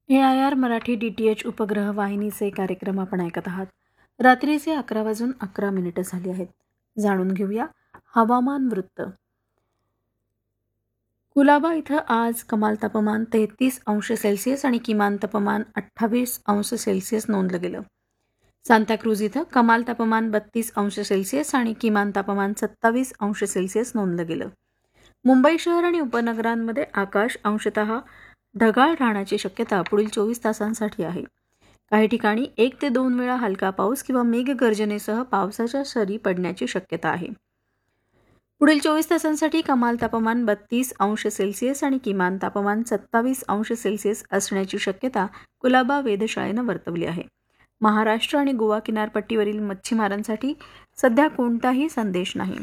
AIR Marathi DTH उपग्रह वाहिनीचे कार्यक्रम आपण ऐकत आहात. रात्रीचे 11:11 झाली आहेत. जाणून घेऊया हवामान वृत्त. कुलाबा इथं आज कमाल तापमान 33°C आणि किमान तापमान 28°C नोंदलं गेलं. सांताक्रूज इथं कमाल तापमान 32°C आणि किमान तापमान 27°C नोंदलं गेलं. मुंबई शहर आणि उपनगरांमध्ये आकाश अंशतः ढगाळ राहण्याची शक्यता पुढील 24 तासांसाठी आहे. काही ठिकाणी 1 ते 2 वेळा हलका पाऊस किंवा मेघगर्जनेसह पावसाच्या सरी पडण्याची शक्यता आहे. पुढील 24 तासांसाठी कमाल तापमान 32°C आणि किमान तापमान 27°C असण्याची शक्यता कुलाबा वेधशाळेनं वर्तवली आहे. महाराष्ट्र आणि गोवा किनारपट्टीवरील मच्छीमारांसाठी सध्या कोणताही संदेश नाही.